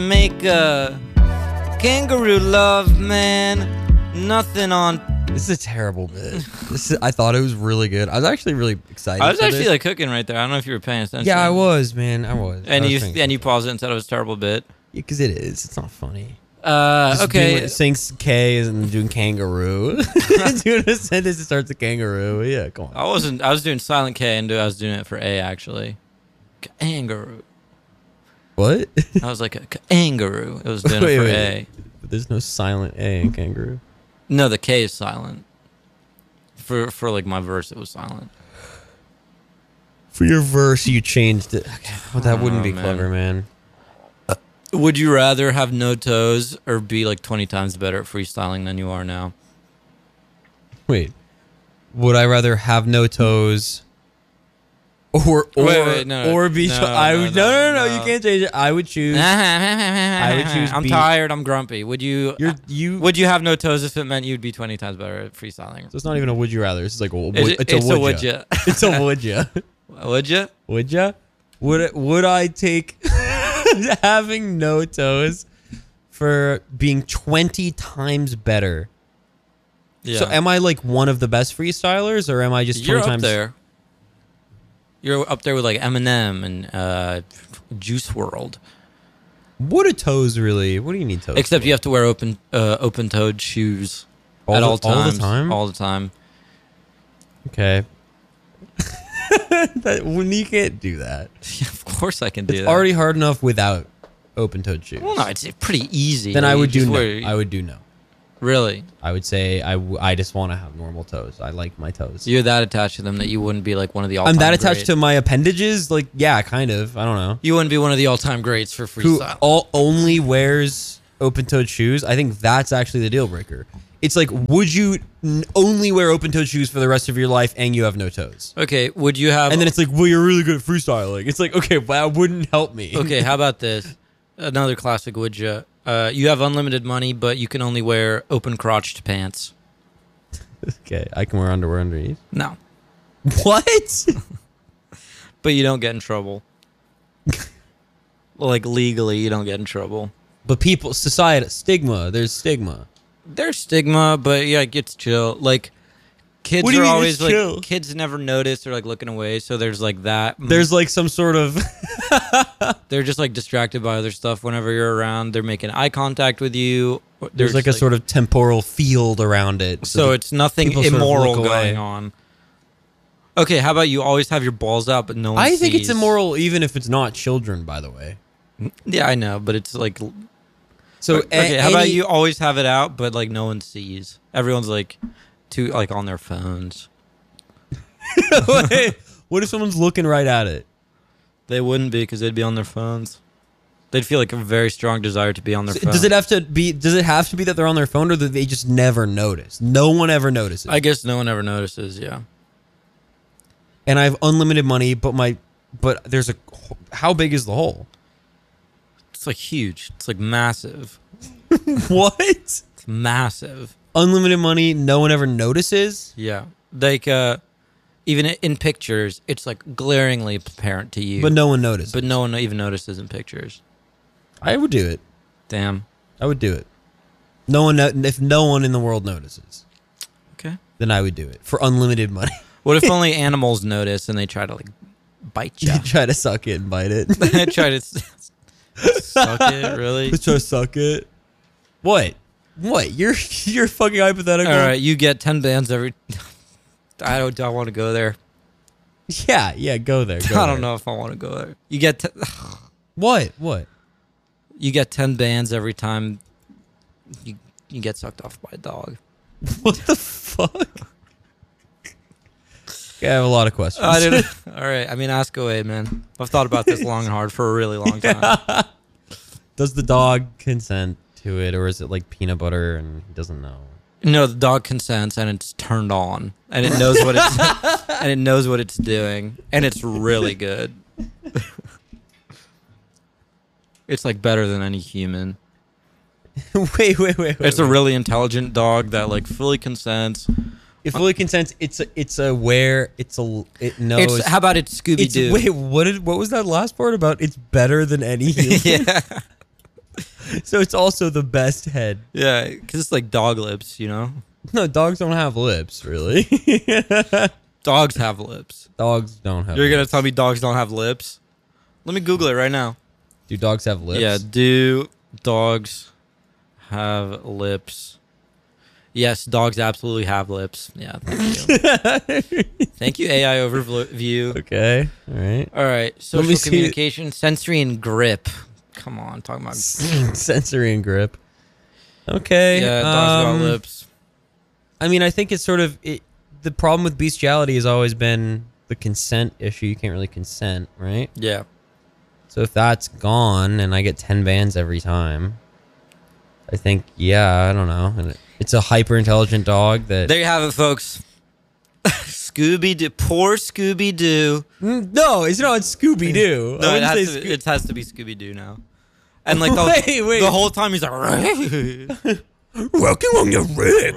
Make a kangaroo love, man. Nothing on. This is a terrible bit. I thought it was really good. I was actually really excited. I was for actually this. like cooking right there. I don't know if you were paying attention. Yeah, I was, man. I was. And I was you paused it and said it was a terrible bit. because it is. It's not funny. Just Okay. doing, saying K and doing kangaroo. Doing a sentence that starts with kangaroo. Yeah, come on. I was doing silent K and I was doing it for A actually. Kangaroo. What? I was like a kangaroo. It was doing it for A. But there's no silent A in kangaroo. No, the K is silent. For like my verse, it was silent. For your verse, you changed it. Okay. Well, that wouldn't be man. clever, man. Would you rather have no toes or be like 20 times better at freestyling than you are now? Wait. Would I rather have no toes or Wait, no, or be no, I would no, you no. can't change it. I would choose I would choose I'm B. tired. I'm grumpy. Would you? you Would you have no toes if it meant you'd be 20 times better at freestyling? So it's not even a would you rather. It's like It's a would ya. It's a would ya. Would you? Would ya? Would I take having no toes for being 20 times better? Yeah. So am I like one of the best freestylers, or am I just 20 You're times up there. You're up there with like Eminem and Juice WRLD. What are toes really? What do you need toes? Except for? you have to wear open-toed shoes All at the- all times. all the time? All the time. Okay. When you can't do that. Of course I can do It's that. already hard enough without open-toed shoes. Well, no, it's pretty easy. Then I You would do just no. wear- I would do no. Really? I would say I just want to have normal toes. I like my toes. You're that attached to them that you wouldn't be like one of the all-time I'm that attached greats. to my appendages. Like, yeah, kind of. I don't know. You wouldn't be one of the all-time greats for Who freestyle. only wears open-toed shoes? I think that's actually the deal breaker. It's like, would you only wear open-toed shoes for the rest of your life and you have no toes? Okay, would you have... And then it's like, well, you're really good at freestyling. It's like, okay, but that wouldn't help me. Okay, how about this? Another classic would you? You have unlimited money, but you can only wear open-crotched pants. Okay, I can wear underwear underneath. No. What? But you don't get in trouble. Like, legally, you don't get in trouble. But people, society, stigma. There's stigma. There's stigma, but yeah, it gets chill. Like, kids What do you are mean always it's like, chill? kids never notice. They're like looking away, so there's like that. There's like some sort of They're just like distracted by other stuff whenever you're around. They're making eye contact with you. there's like a sort of temporal field around it. So that it's nothing people sort of immoral look away. going on. Okay, how about you always have your balls out, but no one I think it's sees? immoral even if it's not children, by the way. Yeah, I know, but it's like... So okay, how about you always have it out, but like no one sees? Everyone's like on their phones. Wait, what if someone's looking right at it? They wouldn't be because they'd be on their phones. They'd feel like a very strong desire to be on their phone. Does it have to be that they're on their phone, or that they just never notice? No one ever notices. I guess no one ever notices, yeah. And I have unlimited money, but there's how big is the hole? It's like huge. It's like massive. What? It's massive. Unlimited money, no one ever notices? Yeah. Like, even in pictures, it's like glaringly apparent to you. But no one notices. But no one even notices in pictures. I would do it. Damn. I would do it. If no one in the world notices, Okay. then I would do it for unlimited money. What if only animals notice and they try to like bite you? You try to suck it and bite it. Try to suck it, really? Let's try to suck it. What? You're fucking hypothetical. All right, you get 10 bands every... I don't want to go there. Yeah, go there. I don't know if I want to go there. You get... What? You get 10 bands every time you get sucked off by a dog. What the fuck? Yeah, I have a lot of questions. I didn't... All right, I mean, ask away, man. I've thought about this long and hard for a really long time. Does the dog consent to it, or is it like peanut butter and he doesn't know? No, the dog consents and it's turned on and it knows what it's and it knows what it's doing and it's really good. It's like better than any human. Wait. It's a really intelligent dog that like fully consents. It fully consents. It knows. How about it's Scooby Doo? Wait, what was that last part about? It's better than any human. Yeah. So it's also the best head. Yeah, because it's like dog lips, you know? No, dogs don't have lips, really. Dogs have lips. Dogs don't have You're going to lips. tell me dogs don't have lips? Let me Google it right now. Do dogs have lips? Yeah, do dogs have lips? Yes, dogs absolutely have lips. Yeah, thank you. Thank you, AI overview. Okay. All right. All right, Let social me see- communication, sensory, and grip. Come on, talking about... Sensory and grip. Okay. Yeah, dogs got lips. I mean, I think it's sort of... the problem with bestiality has always been the consent issue. You can't really consent, right? Yeah. So if that's gone and I get 10 bans every time, I think, yeah, I don't know. And it's a hyper-intelligent dog that... There you have it, folks. Scooby-Doo. Poor Scooby-Doo. No, it's not Scooby-Doo. No, I it wouldn't has, say to, it has to be Scooby-Doo now. And like the, Wait. the whole time he's like... Working on your Rick.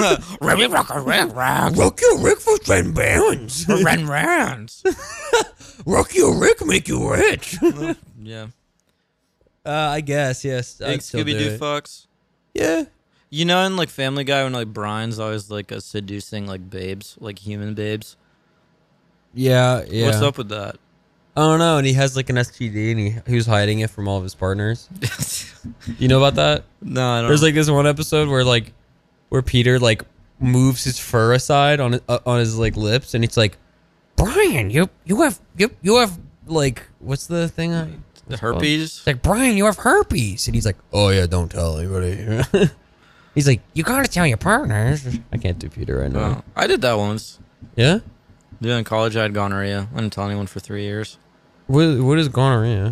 Rock your Rick for 10 bands. Rans. Rock your Rick make you rich. Yeah. I guess, yes. Big I'd still do Scooby-Doo it. fucks. Yeah. You know, in like Family Guy, when like Brian's always like seducing like babes, like human babes. Yeah. What's up with that? I don't know. And he has like an STD and he was hiding it from all of his partners. You know about that? No, I don't. There's like this one episode where Peter like moves his fur aside on his like lips and it's like, Brian, you have like, what's the thing? the herpes. It's like, Brian, you have herpes. And he's like, oh yeah, don't tell anybody. He's like, you gotta tell your partners. I can't do Peter right now. Oh, I did that once. Yeah? Yeah, in college I had gonorrhea. I didn't tell anyone for 3 years. What is gonorrhea?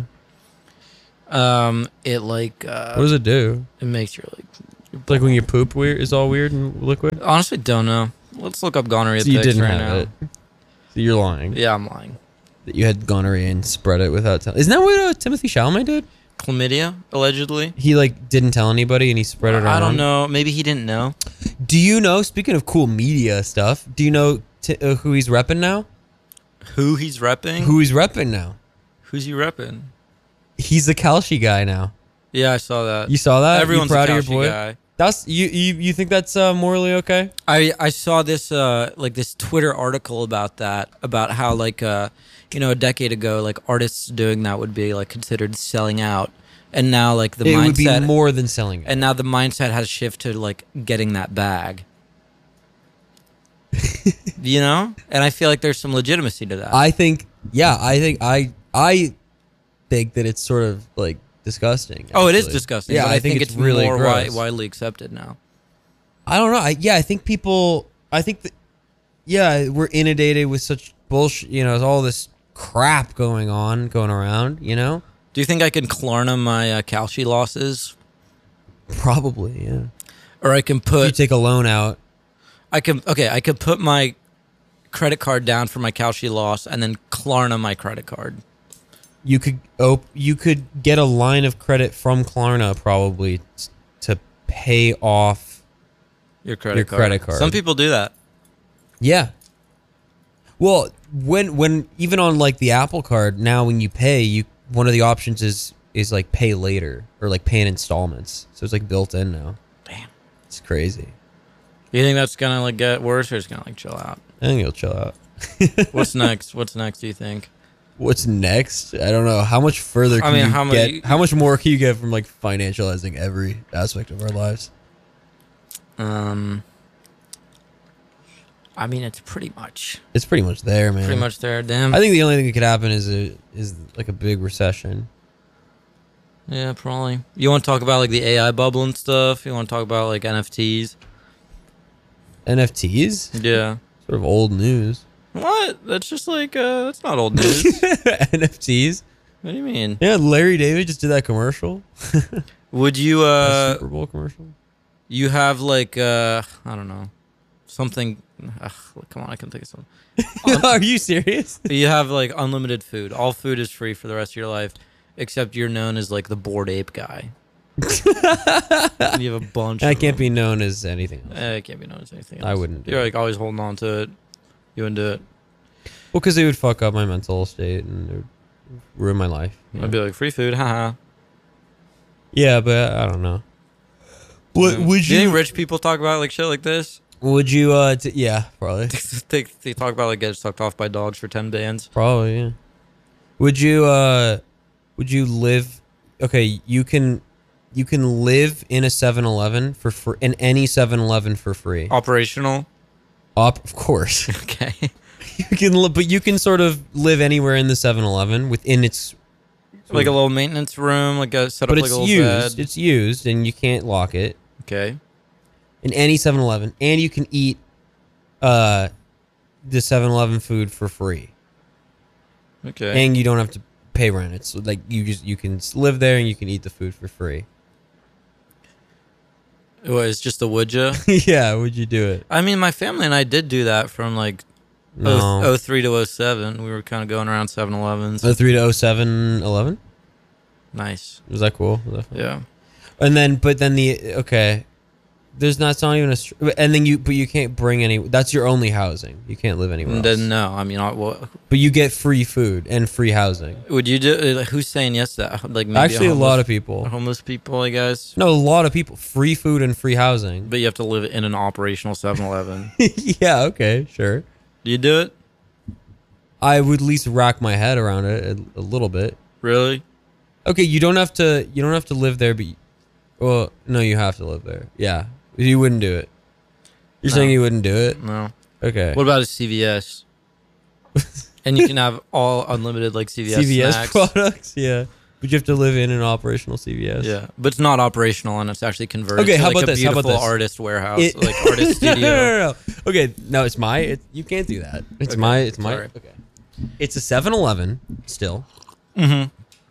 It like What does it do? it makes your Like when you poop weird is all weird and liquid? honestly don't know. Let's look up gonorrhea So you pics didn't right have now. it. So you're lying. Yeah, I'm lying. That you had gonorrhea and spread it without telling. Isn't that what Timothy Chalamet did? Chlamydia, allegedly. He like didn't tell anybody and he spread it around. I don't know. Maybe he didn't know. Do you know, speaking of cool media stuff, do you know who he's repping now? Who he's repping? Who he's repping now? Who's he repping? He's the Kalshi guy now. Yeah, I saw that. You saw that? Everyone's you proud a of your boy? guy. That's you think that's morally okay? I saw this like this Twitter article about that, about how like a decade ago like artists doing that would be like considered selling out, and now like the It mindset would be more than selling it. and now the mindset has shifted to like getting that bag. And I feel like there's some legitimacy to that. I think I think that it's sort of like disgusting. Oh, it is actually. disgusting. Yeah, but I think it's really more gross. widely accepted now. I don't know. I think people. I think that. Yeah, we're inundated with such bullshit. All this crap going around. Do you think I can Klarna my Kalshi losses, Probably, yeah. or I can You put take a loan out. I could put my credit card down for my Kalshi loss and then Klarna my credit card. You could get a line of credit from Klarna probably to pay off Your credit your card. credit card. Some people do that. Yeah. Well, when even on like the Apple Card now, when you pay, one of the options is like pay later or like pay in installments. So it's like built in now. Damn. It's crazy. You think that's gonna like get worse, or it's gonna like chill out? I think you'll chill out. What's next? What's next? Do you think? What's next? I don't know. How much further can you get? How much more can you get from like financializing every aspect of our lives? I mean, it's pretty much It's pretty much there, man. pretty much there. Damn. I think the only thing that could happen is like a big recession. Yeah, probably. You want to talk about like the AI bubble and stuff? You want to talk about like NFTs? NFTs? Yeah. Sort of old news. What? That's just like that's not old news. NFTs? What do you mean? Yeah, Larry David just did that commercial. Would you Super Bowl commercial. you have like I don't know, something come on, I can think of something. Are you serious? You have like unlimited food. All food is free for the rest of your life, except you're known as like the Bored Ape guy. And you have a bunch. I of can't them. be known as anything else. It can't be known as anything else. I wouldn't do You're it. like always holding on to it. You wouldn't do it. Well, because it would fuck up my mental state and it would ruin my life. I'd be like free food, haha. Yeah, but I don't know. What would Do you you? think rich people talk about like shit like this? Would you? Yeah, probably. they talk about like getting sucked off by dogs for 10 bands. Probably. Yeah. Would you? Would you live? Okay, you can live in a 7-Eleven for free, in any 7-Eleven for free. Operational. Of course. Okay. You can, but you can sort of live anywhere in the 7-Eleven within its. Like a little maintenance room, like a set up But like it's a little used. bed. It's used, and you can't lock it. Okay. In any 7-Eleven, and you can eat the 7-Eleven food for free, Okay. and you don't have to pay rent. It's like you can live there and you can eat the food for free. It was just a would you? Yeah, would you do it? I mean, my family and I did do that from like No. 03 to 07. We were kind of going around 7-Elevens. 03 to 07, 11? Nice. Was that cool? Was that fun? Yeah. And then, okay. There's not, it's not even and then you can't bring any, that's your only housing. You can't live anywhere else. Then no, I mean, But you get free food and free housing. would you do? Like, who's saying yes to that? Like maybe Actually, a lot of people. homeless people, I guess. No, a lot of people. Free food and free housing. But you have to live in an operational 7-Eleven. Yeah, okay, sure. Do you do it? I would at least rack my head around it a little bit. Really? Okay, you don't have to live there, but well, no, you have to live there. Yeah. You wouldn't do it. You're saying you wouldn't do it? No. Okay. What about a CVS? And you can have all unlimited like CVS snacks. products? Yeah. But you have to live in an operational CVS. Yeah, but it's not operational and it's actually converted Okay, to how like about a this? How about beautiful this? artist warehouse, like artist studio. No. Okay, no, it's you can't do that. It's Okay, my sorry. okay. It's a 7-Eleven still. Mm-hmm.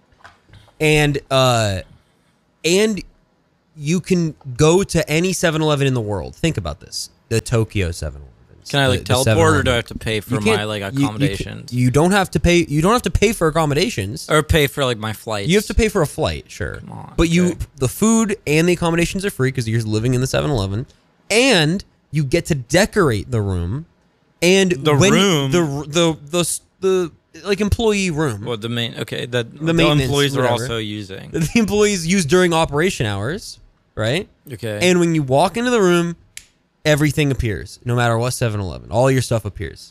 And you can go to any 7-Eleven in the world. Think about this. The Tokyo 7-Eleven. Can I like teleport or do I have to pay for my like accommodations? You don't have to pay. You don't have to pay for accommodations. Or pay for like my flights? You have to pay for a flight, sure. Come on, but okay. the food and the accommodations are free because you're living in the 7-Eleven, and you get to decorate the room. And the like employee room. Well, the main the maintenance, employees are whatever. also using. The employees use during operation hours, right? Okay. And when you walk into the room, everything appears, no matter what 7-Eleven. All your stuff appears.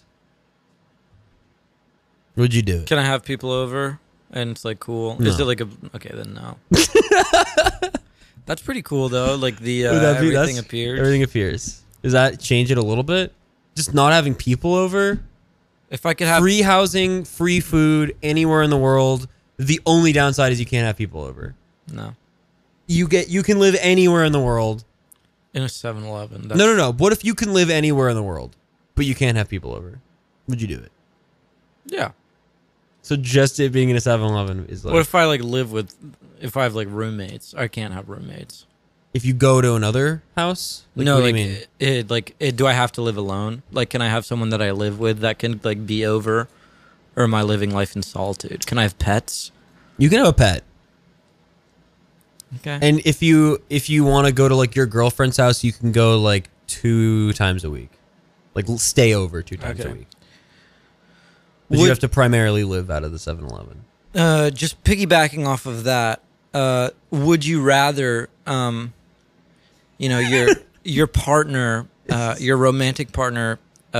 Would you do it? Can I have people over? And it's like cool. No. Is it like a okay? Then no. That's pretty cool though. Like the Would that be- everything that's- appears. Everything appears. Does that change it a little bit? Just not having people over? If I could have Free housing, free food, anywhere in the world. The only downside is you can't have people over. no You can live anywhere in the world. in a 7-Eleven. No. What if you can live anywhere in the world, but you can't have people over? Would you do it? Yeah. So just it being in a 7-Eleven is like... What if I like live with? If I have like roommates, I can't have roommates. if you go to another house? Like, No, what like do you mean? do I have to live alone? Like, can I have someone that I live with that can like be over, or am I living life in solitude? Can I have pets? You can have a pet. Okay. And if you want to go to like your girlfriend's house, you can go like 2 times a week. Like stay over 2 times a Okay. week. But you have to primarily live out of the 7-Eleven. Just piggybacking off of that, would you rather, your partner, your romantic partner,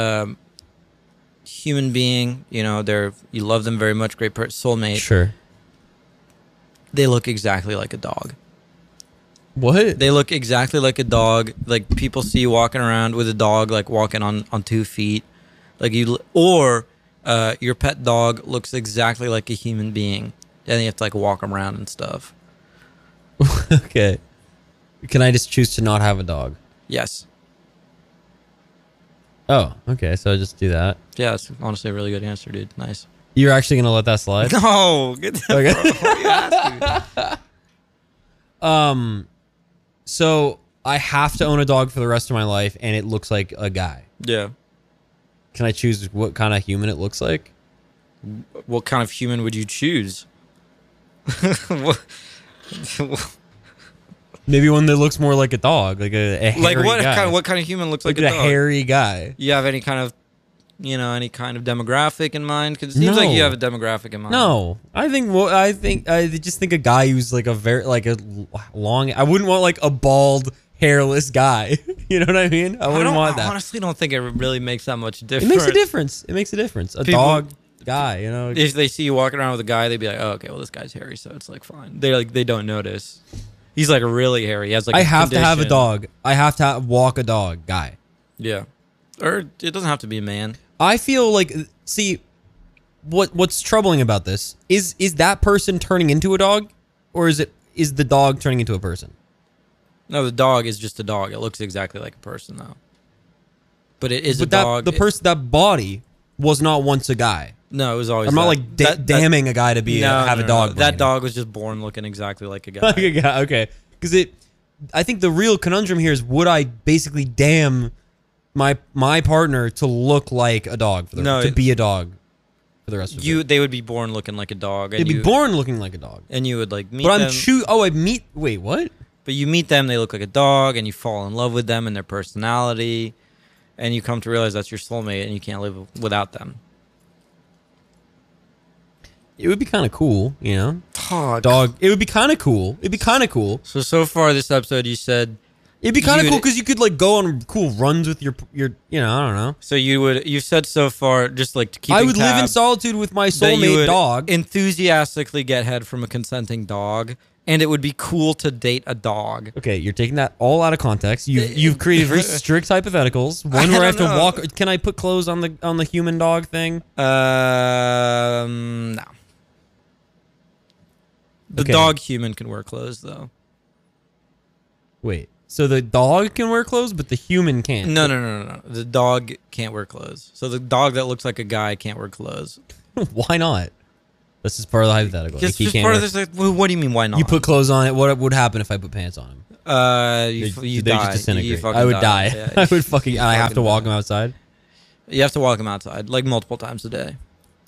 human being, you love them very much, great soulmate. Sure. They look exactly like a dog. What? They look exactly like a dog. Like people see you walking around with a dog, like walking on 2 feet, like your pet dog looks exactly like a human being, and you have to like walk around and stuff. Okay. Can I just choose to not have a dog? Yes. Oh, okay. So I just do that. Yeah, it's honestly a really good answer, dude. Nice. You're actually gonna let that slide? No, get that, Okay. bro. What are you asking? So I have to own a dog for the rest of my life, and it looks like a guy. Yeah. Can I choose what kind of human it looks like? What kind of human would you choose? What- Maybe one that looks more like a dog, like a hairy like what guy. kind of human looks like Like a a dog? hairy guy. You have any kind of any kind of demographic in mind? Because it seems like you have a demographic in mind. No, I just think a guy who's like a long. I wouldn't want like a bald, hairless guy. You know what I mean? I wouldn't want that. I honestly don't think it really makes that much difference. It makes a difference. It makes a difference. A dog guy, If they see you walking around with a guy, they'd be like, "Oh, okay, well, this guy's hairy, so it's like fine." They don't notice. He's like really hairy. He has like. I have to have a dog. I have to walk a dog guy. Yeah, or it doesn't have to be a man. I feel like, see, what's troubling about this is that person turning into a dog, or is the dog turning into a person? No, the dog is just a dog. It looks exactly like a person though. But it is a dog. That body was not once a guy. No, it was always. I'm not like damning a guy to have a dog. That dog was just born looking exactly like a guy. Like a guy, okay. Because I think the real conundrum here is, would I basically damn my partner to look like a dog to be a dog for the rest of it? They would be born looking like a dog. They'd be born looking like a dog, and you would like meet. But them. Wait, what? But you meet them, they look like a dog, and you fall in love with them and their personality, and you come to realize that's your soulmate, and you can't live without them. It would be kind of cool, you know? Dog. It would be kind of cool. It'd be kind of cool. So far this episode, you said... It'd be kind of cool because you could like go on cool runs with your, I don't know. So you said so far, just like to keep. I would live in solitude with my soulmate dog. Enthusiastically get head from a consenting dog, and it would be cool to date a dog. Okay, you're taking that all out of context. You've created very strict hypotheticals. One where I have to walk. Can I put clothes on the human dog thing? No. The dog human can wear clothes though. Wait. So the dog can wear clothes, but the human can't? No. The dog can't wear clothes. So the dog that looks like a guy can't wear clothes. Why not? This is part of the hypothetical. Just part of this. Like, what do you mean? Why not? You put clothes on it. What would happen if I put pants on him? You they die. just disintegrate. You I would die. Yeah, I would fucking. I have to walk him outside. You have to walk him outside like multiple times a day.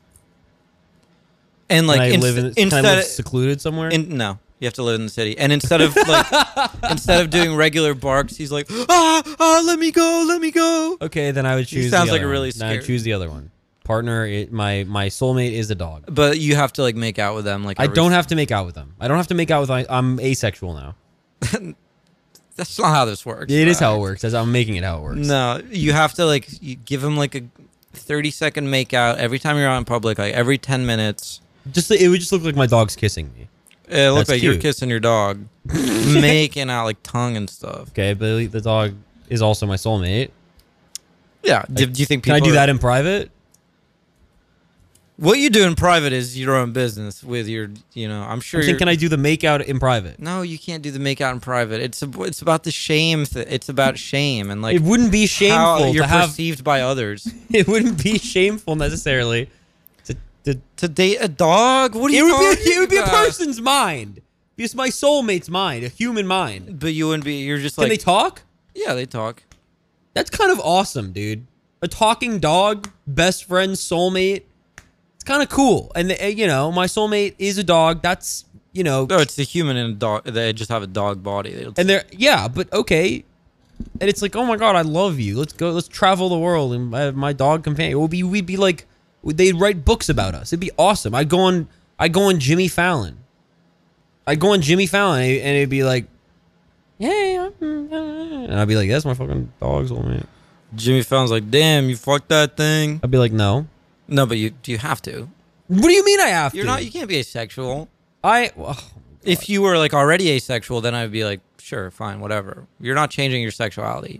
And like can I live secluded somewhere? No. You have to live in the city, and instead of doing regular barks, he's like, let me go. Okay, then I would choose. He sounds like a really scared. I would choose the other one. Partner, my soulmate is a dog. But you have to like make out with them. Like I don't have to make out with them. I don't have to make out with. I'm asexual now. That's not how this works. It is how it works. I'm making it how it works. No, you have to like you give him like a 30-second make out every time you're out in public, like every 10 minutes. It would just look like my dog's kissing me. It looks like you're kissing your dog, making out like tongue and stuff. Okay, but the dog is also my soulmate. Yeah. Do you think people can I do that in private? What you do in private is your own business with your, I'm sure. Can I do the make out in private? No, you can't do the make out in private. It's about the shame. It's about shame and like. It wouldn't be shameful how you're to have perceived by others. It wouldn't be shameful necessarily to date a dog. What are you talking about? It would be a person's mind. It's my soulmate's mind, a human mind. But you wouldn't be. You're just like. Can they talk? Yeah, they talk. That's kind of awesome, dude. A talking dog, best friend, soulmate. It's kind of cool. And my soulmate is a dog. That's No, it's the human and a dog. They just have a dog body. But okay. And it's like, oh my god, I love you. Let's go. Let's travel the world and have my dog companion. We'd be like, they'd write books about us. It'd be awesome. I go on Jimmy Fallon. And it'd be like, yeah, and I'd be like, that's my fucking dog's old man. Jimmy Fallon's like, damn, you fucked that thing. I'd be like, no, but you have to. What do you mean I have to? You can't be asexual. If you were like already asexual, then I'd be like, sure, fine, whatever. You're not changing your sexuality.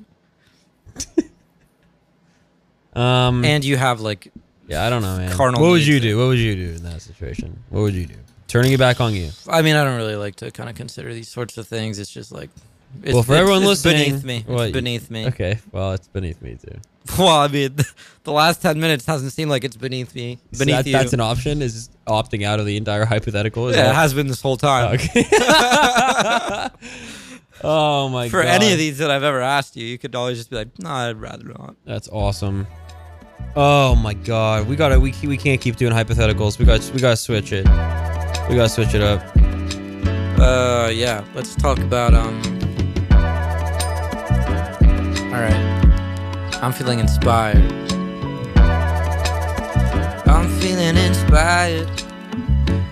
And you have like. Yeah, I don't know, man. Carnal what would you do? What would you do in that situation? What would you do? Turning it back on you. I mean, I don't really like to kind of consider these sorts of things. It's just like, for everyone listening, beneath me. It's beneath me. Okay, well, it's beneath me too. Well, I mean, the last 10 minutes hasn't seemed like it's beneath me. Beneath you. That's an option. Is opting out of the entire hypothetical? Yeah, it has been this whole time. Okay. Oh my god. For any of these that I've ever asked you, you could always just be like, no, I'd rather not. That's awesome. Oh my god, we can't keep doing hypotheticals. We gotta switch it. We gotta switch it up. Yeah. Let's talk about All right. I'm feeling inspired. I'm feeling inspired.